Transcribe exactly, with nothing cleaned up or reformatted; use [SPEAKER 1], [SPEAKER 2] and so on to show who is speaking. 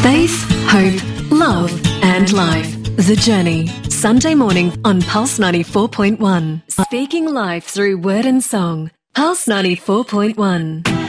[SPEAKER 1] Faith, hope, love and life. The Journey. Sunday morning on Pulse ninety-four point one. Speaking life through word and song. Pulse ninety-four point one.